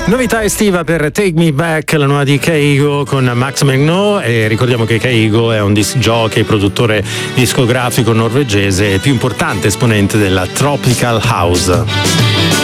Novità estiva per Take Me Back, la nuova di Keigo con Max Megno, e ricordiamo che Keigo è un disc jockey, produttore discografico norvegese e più importante esponente della Tropical House.